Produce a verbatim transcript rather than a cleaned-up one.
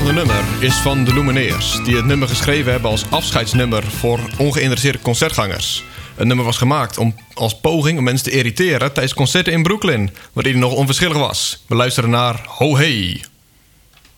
volgende nummer is van de Lumineers, die het nummer geschreven hebben als afscheidsnummer voor ongeïnteresseerde concertgangers. Het nummer was gemaakt om als poging om mensen te irriteren tijdens concerten in Brooklyn, waarin hij nog onverschillig was. We luisteren naar Ho Hey.